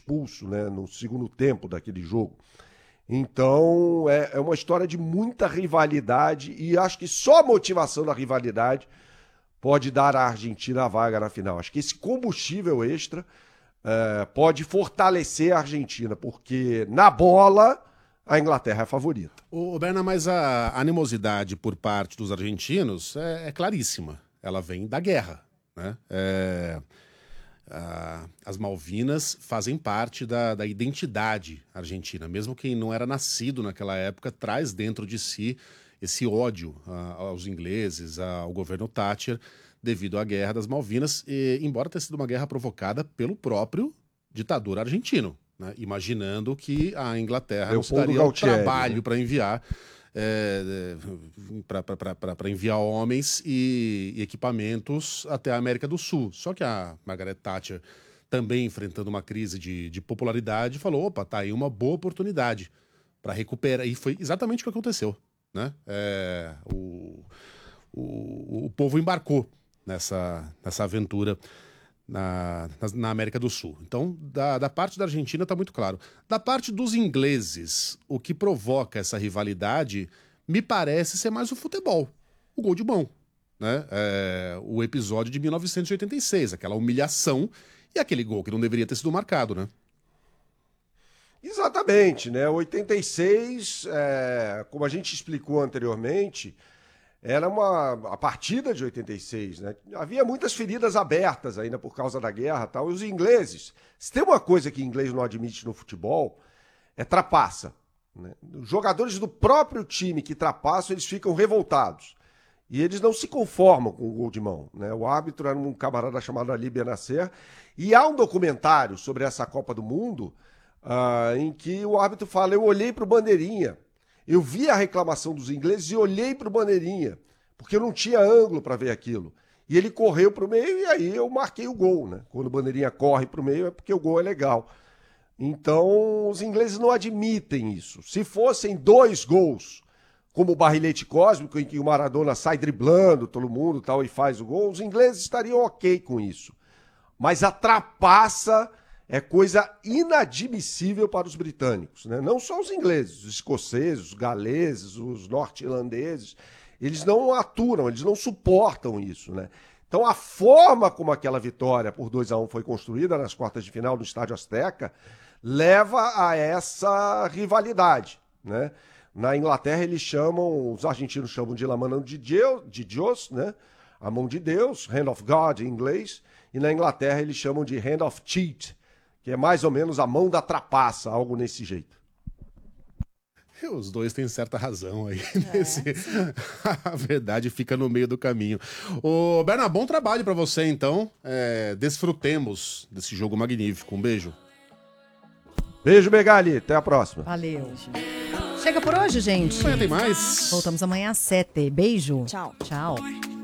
expulso, né, no segundo tempo daquele jogo. Então, é uma história de muita rivalidade e acho que só a motivação da rivalidade pode dar à Argentina a vaga na final. Acho que esse combustível extra pode fortalecer a Argentina, porque na bola a Inglaterra é a favorita. Ô, Berna, mas a animosidade por parte dos argentinos é claríssima. Ela vem da guerra, né? As Malvinas fazem parte da identidade argentina. Mesmo quem não era nascido naquela época traz dentro de si esse ódio aos ingleses, ao governo Thatcher, devido à Guerra das Malvinas, embora tenha sido uma guerra provocada pelo próprio ditador argentino, né? Imaginando que a Inglaterra não se daria o trabalho, né, para enviar para enviar homens e equipamentos até a América do Sul. Só que a Margaret Thatcher, também enfrentando uma crise de popularidade, falou, opa, tá aí uma boa oportunidade para recuperar. E foi exatamente o que aconteceu, né? O povo embarcou nessa aventura na América do Sul. Então, da parte da Argentina está muito claro. Da parte dos ingleses, o que provoca essa rivalidade me parece ser mais o futebol, o gol de mão, né? O episódio de 1986, aquela humilhação e aquele gol que não deveria ter sido marcado, né? Exatamente, né? 86, como a gente explicou anteriormente, era a partida de 86, né? Havia muitas feridas abertas ainda por causa da guerra e tal. E os ingleses, se tem uma coisa que o inglês não admite no futebol, é trapaça, né? Os jogadores do próprio time que trapassam, eles ficam revoltados. E eles não se conformam com o gol de mão, né? O árbitro era um camarada chamado Ali Benasser. E há um documentário sobre essa Copa do Mundo em que o árbitro fala, eu olhei para o Bandeirinha, eu vi a reclamação dos ingleses e olhei para o Bandeirinha, porque eu não tinha ângulo para ver aquilo. E ele correu para o meio e aí eu marquei o gol, né? Quando o Bandeirinha corre para o meio é porque o gol é legal. Então, os ingleses não admitem isso. Se fossem 2 gols, como o barrilete cósmico, em que o Maradona sai driblando todo mundo tal, e faz o gol, os ingleses estariam ok com isso. Mas a trapaça é coisa inadmissível para os britânicos, né? Não só os ingleses, os escoceses, os galeses, os norte-irlandeses, eles não aturam, eles não suportam isso, né? Então a forma como aquela vitória por 2-1 foi construída nas quartas de final do Estádio Azteca leva a essa rivalidade, né? Na Inglaterra os argentinos chamam de La Mano de Deus, né? A mão de Deus, Hand of God em inglês, e na Inglaterra eles chamam de Hand of Cheat, que é mais ou menos a mão da trapaça, algo nesse jeito. Os dois têm certa razão aí. A verdade fica no meio do caminho. Ô, Berna, bom trabalho pra você, então. Desfrutemos desse jogo magnífico. Um beijo. Beijo, Megali. Até a próxima. Valeu. Chega por hoje, gente. Amanhã tem mais. Voltamos amanhã às 7. Beijo. Tchau. Tchau.